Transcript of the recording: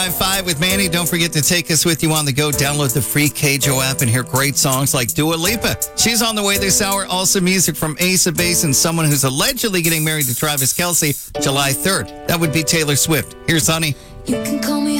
High Five with Manny. Don't forget to take us with you on the go. Download the free KJO app and hear great songs like Dua Lipa. She's on the way this hour. Also music from Ace of Base and someone who's allegedly getting married to Travis Kelce July 3rd. That would be Taylor Swift. Here's Honey. You can call me